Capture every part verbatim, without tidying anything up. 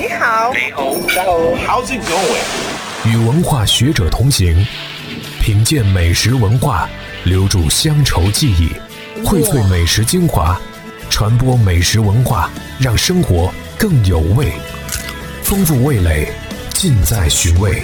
你好， 你好 ，How's it going？ 与文化学者同行，品鉴美食文化，留住乡愁记忆，荟萃美食精华，传播美食文化，让生活更有味。丰富味蕾，尽在寻味。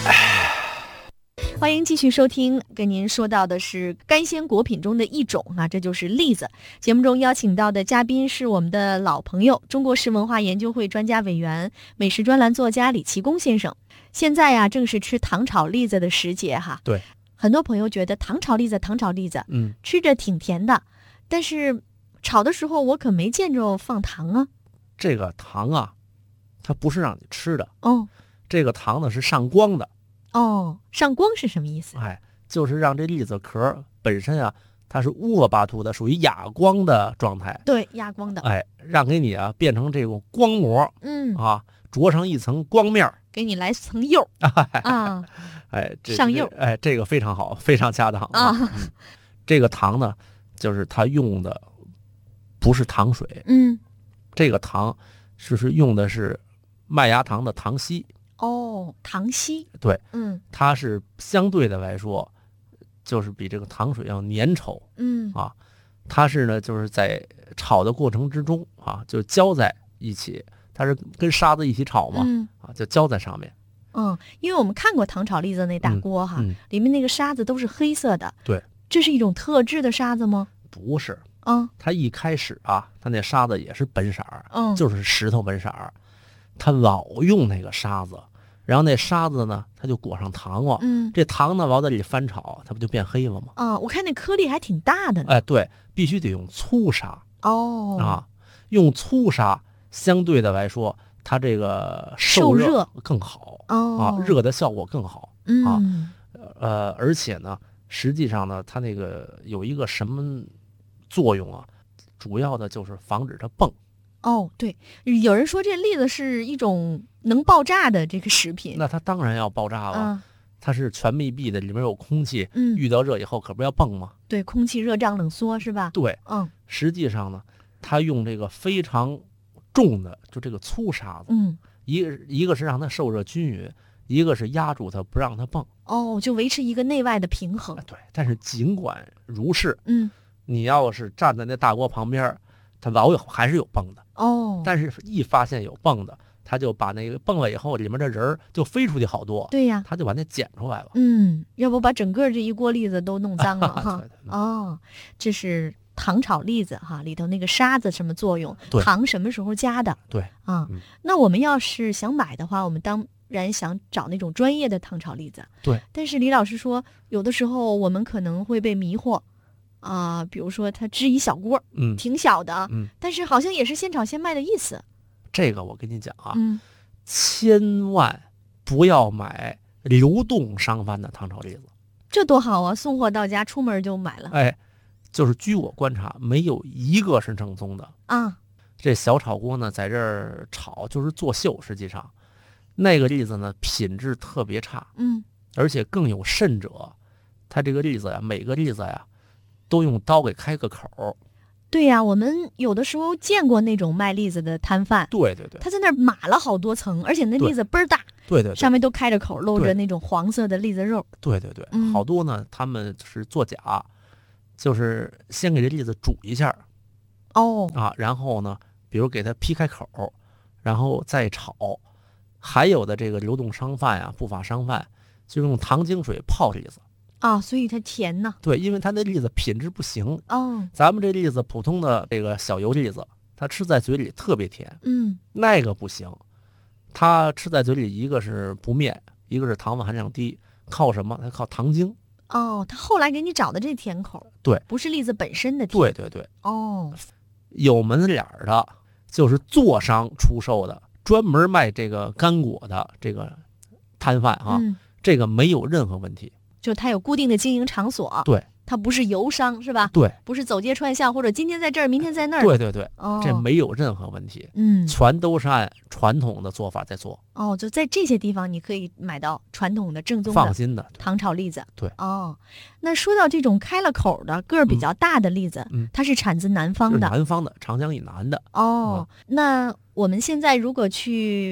欢迎继续收听，跟您说到的是干鲜果品中的一种啊，这就是栗子。节目中邀请到的嘉宾是我们的老朋友，中国食文化研究会专家委员、美食专栏作家李奇功先生。现在呀、啊，正是吃糖炒栗子的时节哈。 对， 很多朋友觉得糖炒栗子，糖炒栗子， 嗯， 吃着挺甜的，但是炒的时候我可没见着放糖啊。 这个糖啊，它不是让你吃的哦， 这个糖呢是上光的。 哦，上光是什么意思？ 哎，就是让这栗子壳本身啊，它是乌巴巴涂的，属于哑光的状态。 对，哑光的。 哎，让给你啊变成这种光膜， 嗯啊，着上一层光面， 给你来层釉啊。 哎，这上釉， 哎，这个非常好，非常恰当啊。 嗯、这个糖呢，就是它用的不是糖水， 嗯， 这个糖是是用的是麦芽糖的糖稀。 哦，糖稀， 对， 嗯， 它是相对的来说，就是比这个糖水要粘稠， 嗯啊，它是呢就是在炒的过程之中啊，就浇在一起，它是跟沙子一起炒嘛， 嗯、 啊，就浇在上面。 嗯，因为我们看过糖炒栗子那大锅哈、 嗯嗯， 里面那个沙子都是黑色的， 对， 这是一种特制的沙子吗？ 不是， 啊， 它一开始啊，它那沙子也是本色儿， 嗯， 就是石头本色儿。他老用那个沙子，然后那沙子呢，他就裹上糖哦， 嗯， 这糖呢往在里翻炒，它不就变黑了吗？ 啊，我看那颗粒还挺大的呢。 哎，对，必须得用粗沙哦啊，用粗沙相对的来说，它这个受热更好哦啊，热的效果更好、 嗯、 啊，呃，而且呢，实际上呢，它那个有一个什么作用啊？主要的就是防止它蹦。 哦，对，有人说这栗子是一种能爆炸的这个食品， 那它当然要爆炸了， 嗯、 它是全密闭的，里面有空气， 嗯， 遇到热以后可不要蹦吗？ 对，空气热胀冷缩是吧？ 对， 嗯， 实际上呢，它用这个非常重的，就这个粗沙子， 嗯， 一个一个是让它受热均匀，一个是压住它不让它蹦， 哦，就维持一个内外的平衡。 对，但是尽管如是， 嗯， 你要是站在那大锅旁边，它老有还是有蹦的。 哦， 但是一发现有蹦的，他就把那个蹦了以后，里面的人儿就飞出去好多。 对呀， 他就把那捡出来了。 嗯，要不把整个这一锅栗子都弄脏了哈。 对对对哦，这是糖炒栗子哈，里头那个沙子什么作用？糖什么时候加的？ 对啊、 嗯， 那我们要是想买的话，我们当然想找那种专业的糖炒栗子。 对， 但是李老师说，有的时候我们可能会被迷惑。啊、呃，比如说它只一小锅， 嗯， 挺小的， 嗯， 但是好像也是现炒现卖的意思。 这个我跟你讲啊， 嗯， 千万不要买流动商贩的糖炒栗子， 这多好啊！送货到家，出门就买了。 哎，就是据我观察，没有一个是正宗的啊。 这小炒锅呢，在这儿炒就是作秀，实际上那个栗子呢，品质特别差， 嗯， 而且更有甚者，它这个栗子呀，每个栗子呀。都用刀给开个口。 对呀、啊，我们有的时候见过那种卖栗子的摊贩， 对对对， 他在那儿码了好多层，而且那栗子倍儿大， 对 对, 对， 上面都开着口，露着那种黄色的栗子肉。 对对对， 嗯、 好多呢，他们是作假，就是先给这栗子煮一下， 哦啊，然后呢，比如给它劈开口，然后再炒。还有的这个流动商贩啊，不法商贩就用糖精水泡栗子。 啊，所以它甜呢。 对，因为它那栗子品质不行。 哦， 咱们这栗子普通的这个小油栗子，它吃在嘴里特别甜。 嗯， 那个不行，它吃在嘴里，一个是不面，一个是糖分含量低，靠什么？它靠糖精。 哦，他后来给你找的这甜口， 对， 不是栗子本身的甜。 对对对。 哦， 有门脸的，就是做商出售的，专门卖这个干果的这个摊贩啊， 嗯、 这个没有任何问题。 就它有固定的经营场所， 对， 它不是游商是吧？ 对， 不是走街串巷或者今天在这儿，明天在那儿。 对对对， 哦， 这没有任何问题， 嗯， 全都是按传统的做法在做。 哦，就在这些地方你可以买到传统的正宗的放心的糖炒栗子。 对， 哦，那说到这种开了口的个儿比较大的栗子， 嗯， 它是产自南方的， 是南方的，长江以南的。 哦， 嗯、 那我们现在如果去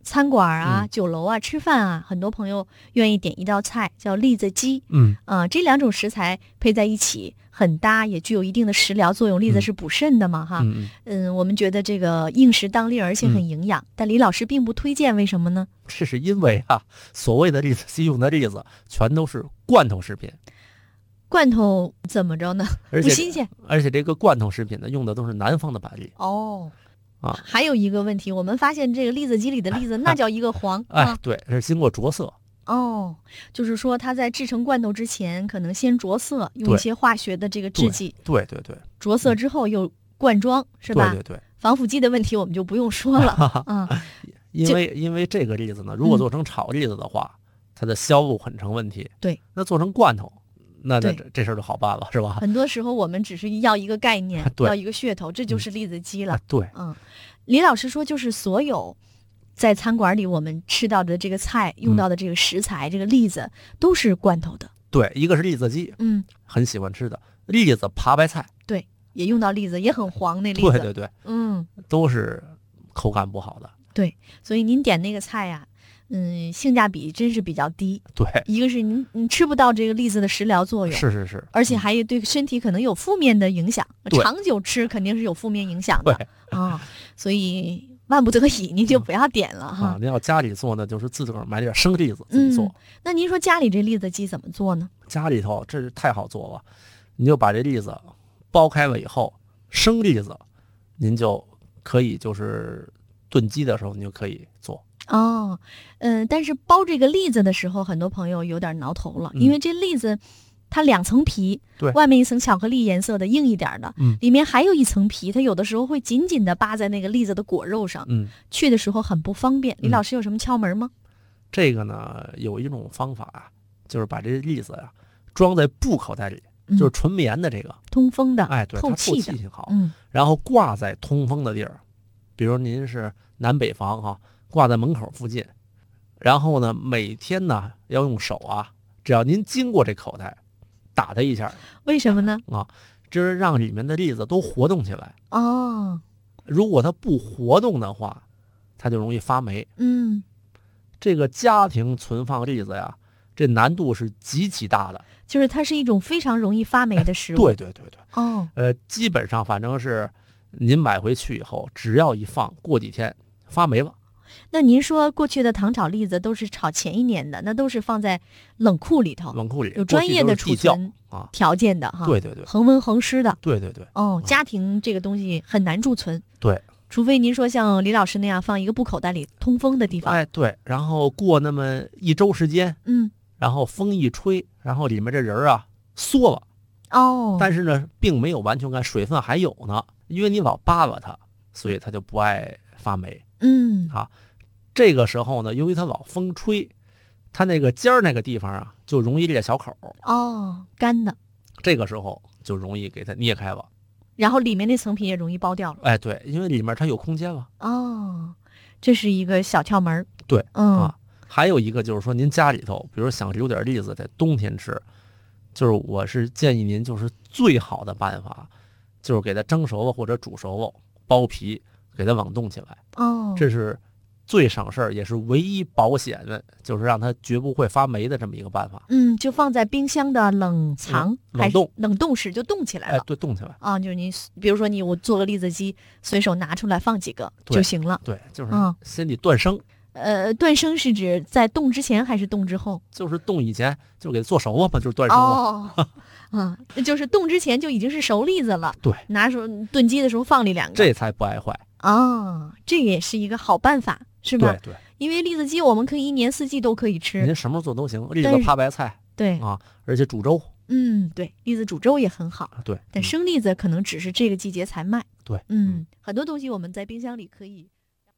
餐馆啊、 嗯、 酒楼啊吃饭啊，很多朋友愿意点一道菜叫栗子鸡。 嗯啊、呃，这两种食材配在一起很搭，也具有一定的食疗作用。栗子是补肾的嘛，哈。 嗯嗯，我们觉得这个应时当令，而且很营养。嗯、但李老师并不推荐，为什么呢？ 这是因为啊，所谓的栗子鸡用的栗子全都是罐头食品。 罐头怎么着呢？ 而且不新鲜。 而且这个罐头食品呢，用的都是南方的板栗。 哦。 啊， 还有一个问题，我们发现这个栗子鸡里的栗子，那叫一个黄。 哎， 啊、 对，是经过着色。 哦，就是说它在制成罐头之前，可能先着色，用一些化学的这个制剂。 对对 对, 对。 着色之后又灌装，嗯、是吧？ 对对对。 防腐剂的问题我们就不用说了啊。 因为因为这个栗子呢，如果做成炒栗子的话，嗯、它的销路很成问题。 对。 那做成罐头。那那这这事儿就好办了，是吧？ 很多时候我们只是要一个概念，要一个噱头，这就是栗子鸡了。 嗯、对， 嗯，李老师说，就是所有在餐馆里我们吃到的这个菜，用到的这个食材，嗯、这个栗子都是罐头的。 对，一个是栗子鸡， 嗯， 很喜欢吃的栗子爬白菜， 对，也用到栗子，也很黄那栗子。 对对对， 嗯， 都是口感不好的。 对，所以您点那个菜呀、啊。嗯，性价比真是比较低。 对，一个是您你吃不到这个栗子的食疗作用， 是是是， 而且还对身体可能有负面的影响，长久吃肯定是有负面影响的啊、哦。所以万不得已您就不要点了哈。 啊，您要家里做呢，就是自个儿买点生栗子自己做、嗯。 那您说家里这栗子鸡怎么做呢？ 家里头这是太好做了，你就把这栗子剥开了以后，生栗子，您就可以就是炖鸡的时候，你就可以做。 哦，嗯、呃，但是剥这个栗子的时候，很多朋友有点挠头了，嗯、因为这栗子它两层皮， 对， 外面一层巧克力颜色的硬一点的， 嗯， 里面还有一层皮，它有的时候会紧紧的扒在那个栗子的果肉上， 嗯， 去的时候很不方便。李老师有什么窍门吗？ 嗯、这个呢，有一种方法啊，就是把这栗子呀、啊、装在布口袋里，嗯、就是纯棉的这个， 通风的， 哎，对， 透气的， 它透气性好， 嗯， 然后挂在通风的地儿，比如您是南北房哈、啊，挂在门口附近。然后呢，每天呢要用手啊，只要您经过这口袋，打它一下。 为什么呢？ 啊，这是让里面的栗子都活动起来。 哦， 如果它不活动的话，它就容易发霉。 嗯， 这个家庭存放栗子呀，这难度是极其大的。 就是它是一种非常容易发霉的食物。 哎、对对对对。 哦， 呃，基本上反正是您买回去以后，只要一放，过几天发霉了。 那您说过去的糖炒栗子都是炒前一年的，那都是放在冷库里头， 冷库里有专业的储存条件的哈。 对对对， 恒温恒湿的。 对对对。 哦，家庭这个东西很难贮存。 对， 除非您说像李老师那样放一个布口袋里通风的地方。 哎，对，然后过那么一周时间， 嗯， 然后风一吹，然后里面这人啊缩了。 哦。 但是呢，并没有完全干，水分还有呢，因为你老扒拉它，所以它就不爱发霉。 嗯啊，这个时候呢，由于它老风吹，它那个尖儿那个地方啊，就容易裂小口。 哦，干的。 这个时候就容易给它捏开了， 然后里面那层皮也容易剥掉了。 哎，对，因为里面它有空间了。 哦，这是一个小窍门。 对， 嗯啊，还有一个就是说，您家里头，比如想留点栗子在冬天吃，就是我是建议您，就是最好的办法，就是给它蒸熟了或者煮熟了，剥皮。给它冷冻起来， 哦， 这是最省事儿，也是唯一保险的，就是让它绝不会发霉的这么一个办法。 嗯，就放在冰箱的冷藏、 嗯、冷冻冷冻室就冻起来了。 哎，对，冻起来啊，就是你比如说你我做个栗子鸡，随手拿出来放几个就行了。 对，就是先得断生。 嗯、呃，断生是指在冻之前还是冻之后？ 就是冻以前就给它做熟了嘛，就是断生了。 哦，啊，就是冻之前就已经是熟栗子了。 对， 拿出炖鸡的时候放里两个， 这才不爱坏。 哦，这也是一个好办法，是吧？ 对对， 因为栗子鸡我们可以一年四季都可以吃， 您什么时候做都行。栗子趴白菜， 对啊，而且煮粥， 嗯，对，栗子煮粥也很好。 对， 但生栗子可能只是这个季节才卖。 对， 嗯，很多东西我们在冰箱里可以。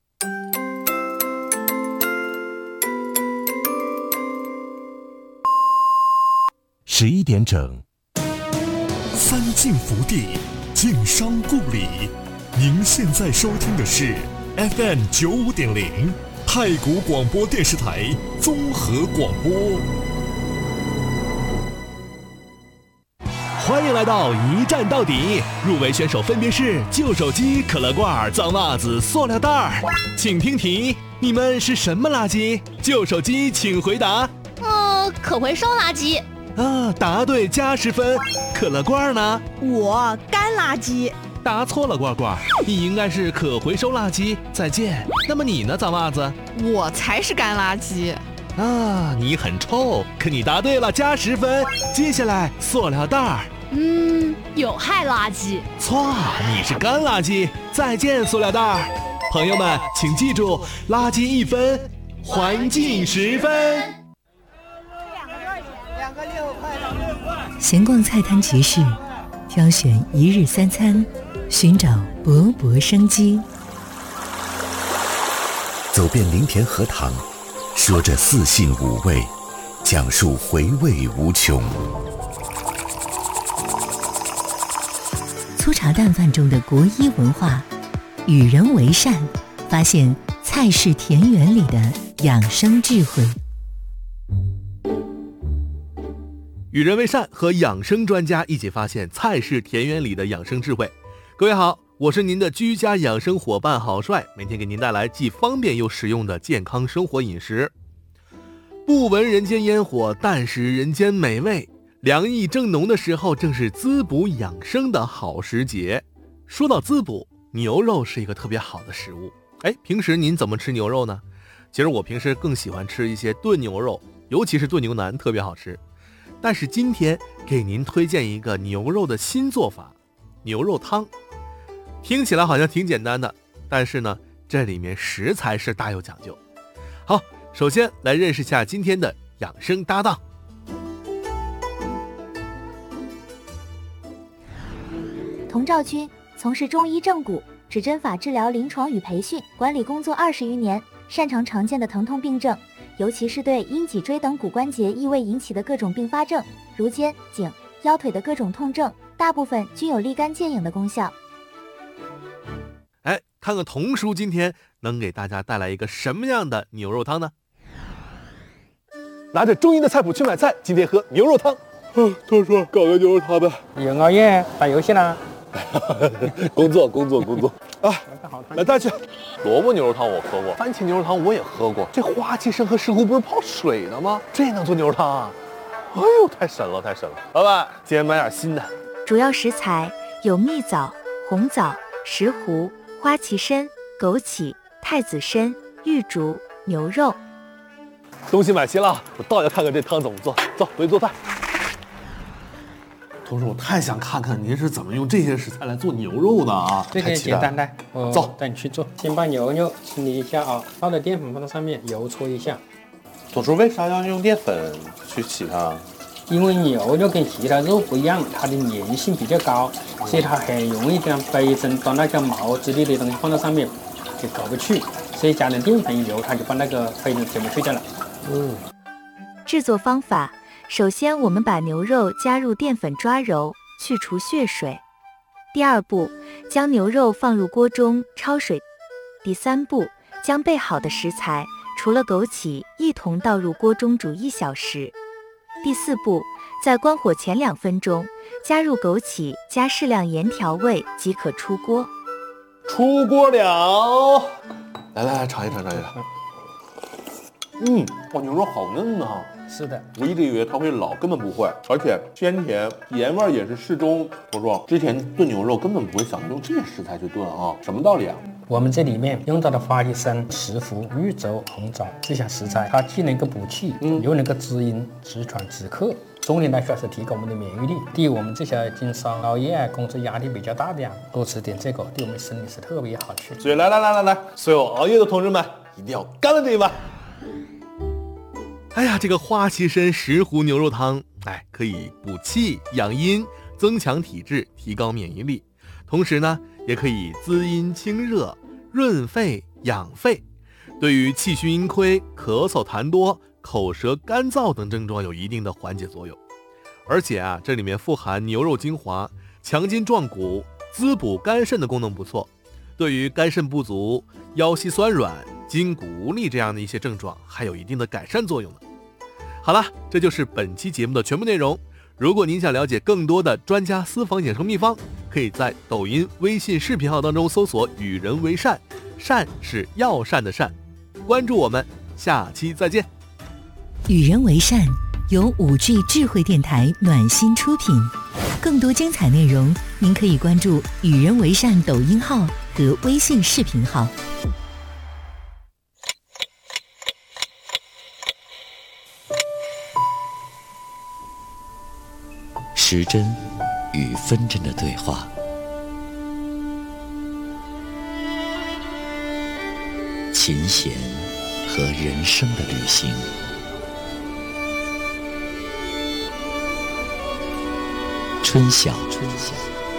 十一点整，三晋福地，晋商故里。您现在收听的是 F M 九五点零太谷广播电视台综合广播。 欢迎来到一站到底，入围选手分别是旧手机、可乐罐、脏袜子、塑料袋儿。请听题，你们是什么垃圾？旧手机请回答。 呃，可回收垃圾。 啊，答对加十分。可乐罐呢？ 我干垃圾。 答错了，罐罐，你应该是可回收垃圾。再见。那么你呢，脏袜子？ 我才是干垃圾。 啊，你很臭，可你答对了，加十分。接下来，塑料袋儿。 嗯，有害垃圾。 错，你是干垃圾。再见，塑料袋儿。朋友们，请记住，垃圾一分，环境十分。 两个六块，两个六块。 闲逛菜摊集市，挑选一日三餐，寻找勃勃生机。 走遍林田荷塘，说着四性五味，讲述回味无穷。 粗茶淡饭中的国医文化，与人为善，发现菜式田园里的养生智慧。 与人为善和养生专家一起发现菜式田园里的养生智慧。各位好，我是您的居家养生伙伴郝帅，每天给您带来既方便又实用的健康生活饮食。不闻人间烟火，但食人间美味。凉意正浓的时候，正是滋补养生的好时节。说到滋补，牛肉是一个特别好的食物。哎，平时您怎么吃牛肉呢？其实我平时更喜欢吃一些炖牛肉，尤其是炖牛腩，特别好吃。但是今天给您推荐一个牛肉的新做法，牛肉汤。听起来好像挺简单的，但是呢，这里面食材是大有讲究。好，首先来认识一下今天的养生搭档。 童兆军从事中医正骨、指针法治疗临床与培训管理工作二十余年，擅长常见的疼痛病症，尤其是对阴脊椎等骨关节异位引起的各种并发症，如肩、颈、腰腿的各种痛症，大部分均有立竿见影的功效。 哎，看看童叔今天能给大家带来一个什么样的牛肉汤呢？ 拿着中医的菜谱去买菜，今天喝牛肉汤。嗯，童叔搞个牛肉汤呗。 有熬夜打游戏啦？ 工作工作工作啊！来带去。萝卜牛肉汤我喝过，番茄牛肉汤我也喝过。这花旗参和石斛不是泡水的吗？这也能做牛肉汤啊？哎呦，太神了太神了！老板，今天买点新的。 主要食材有蜜枣、红枣、石斛、花旗参、枸杞、太子参、玉竹、牛肉。 东西买齐了，我倒要看看这汤怎么做。走，回去做饭。同事，我太想看看您是怎么用这些食材来做牛肉的啊！ 这个简单的， 我走带你去做。先把牛肉清理一下啊，倒的淀粉放在上面，油搓一下。 同事，为啥要用淀粉去洗它？ 因为牛肉跟其他肉不一样，它的粘性比较高，所以它很容易将飞针当那个毛之类的东西放在上面就过不去，所以加点淀粉油，它就把那个飞针全部去掉了。 嗯。制作方法。首先，我们把牛肉加入淀粉抓揉，去除血水。第二步，将牛肉放入锅中焯水。第三步，将备好的食材除了枸杞一同倒入锅中煮一小时。第四步，在关火前两分钟，加入枸杞，加适量盐调味即可出锅。 出锅了，来来来，尝一尝，尝一尝。嗯，哇，牛肉好嫩啊！ 是的， 我一直以为它会老，根本不会，而且鲜甜，盐味也是适中。我说之前炖牛肉根本不会想用这些食材去炖啊，什么道理啊？ 我们这里面用到的花旗参、石斛、玉竹、红枣这些食材，它既能够补气，嗯，又能够滋阴、止喘、止咳。总体来说是提高我们的免疫力。对于我们这些经常熬夜、工作压力比较大的呀，多吃点这个，对我们身体是特别好去。 所以来来来来来，所有熬夜的同志们，一定要干了这一碗。 哎呀，这个花旗参石斛牛肉汤，哎，可以补气养阴，增强体质，提高免疫力，同时呢，也可以滋阴清热、润肺养肺，对于气虚阴亏、咳嗽痰多、口舌干燥等症状有一定的缓解作用。而且啊，这里面富含牛肉精华，强筋壮骨、滋补肝肾的功能不错，对于肝肾不足、腰膝酸软、筋骨无力这样的一些症状还有一定的改善作用呢。好了，这就是本期节目的全部内容。 如果您想了解更多的专家私房养生秘方，可以在抖音、微信视频号当中搜索与人为善，善是药膳的善。关注我们，下期再见。 与人为善由 五 G 智慧电台暖心出品，更多精彩内容您可以关注与人为善抖音号和微信视频号。 时针与分针的对话，琴弦和人生的旅行。春晓，春晓。